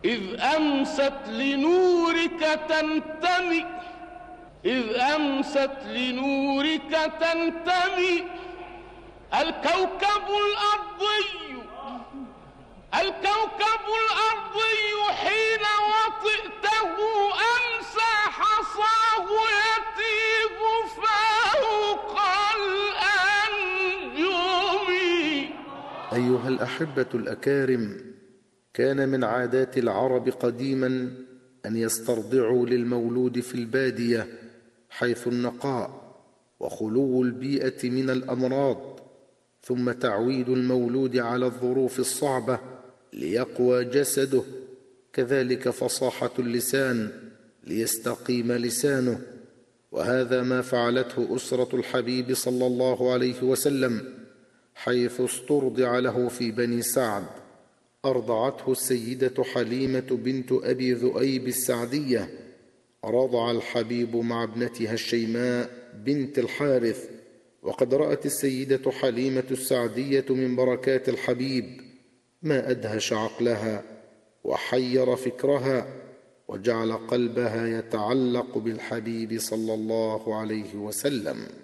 إذ أمست لنورك تنتمي، إذ أمست لنورك تنتمي الكوكب الأرضي، الكوكب الأرضي حين وطئته أمسى حصاه يطيب فوق الأنجم. أيها الأحبة الأكارم، كان من عادات العرب قديما أن يسترضعوا للمولود في البادية حيث النقاء وخلو البيئة من الأمراض، ثم تعويد المولود على الظروف الصعبة ليقوى جسده، كذلك فصاحة اللسان ليستقيم لسانه. وهذا ما فعلته أسرة الحبيب صلى الله عليه وسلم، حيث استرضع له في بني سعد. أرضعته السيدة حليمة بنت أبي ذؤيب السعدية، رضع الحبيب مع ابنتها الشيماء بنت الحارث. وقد رأت السيدة حليمة السعدية من بركات الحبيب ما أدهش عقلها وحير فكرها، وجعل قلبها يتعلق بالحبيب صلى الله عليه وسلم.